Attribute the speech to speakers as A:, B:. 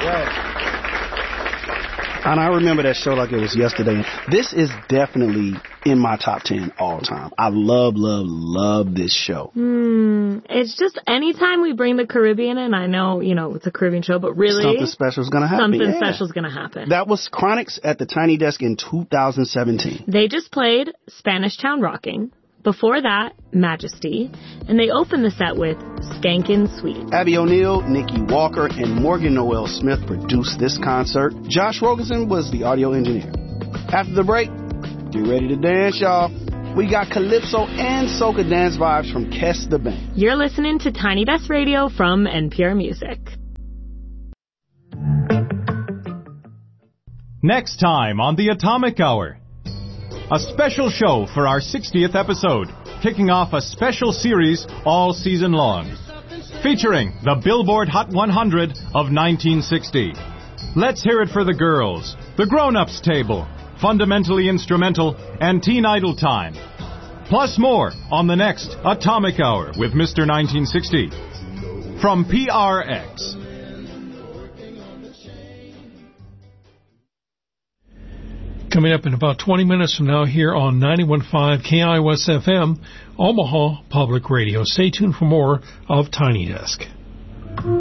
A: And I remember that show like it was yesterday. This is definitely in my top 10 all time. I love this show.
B: It's just anytime we bring the Caribbean in, I know, it's a Caribbean show, but really...
A: Something special is going to happen.
B: Something special is going to happen.
A: That was Chronics at the Tiny Desk in 2017.
B: They just played Spanish Town Rocking. Before that, Majesty. And they opened the set with Skankin' Sweet.
A: Abby O'Neill, Nikki Walker, and Morgan Noel Smith produced this concert. Josh Rogerson was the audio engineer. After the break, get ready to dance, y'all. We got Calypso and Soca dance vibes from Kes the Band.
B: You're listening to Tiny Desk Radio from NPR Music.
C: Next time on the Atomic Hour, a special show for our 60th episode, kicking off a special series all season long, featuring the Billboard Hot 100 of 1960. Let's hear it for the girls, the grown-ups table, fundamentally instrumental, and teen idol time. Plus more on the next Atomic Hour with Mr. 1960. From PRX.
D: Coming up in about 20 minutes from now here on 91.5 KIOS FM, Omaha Public Radio. Stay tuned for more of Tiny Desk.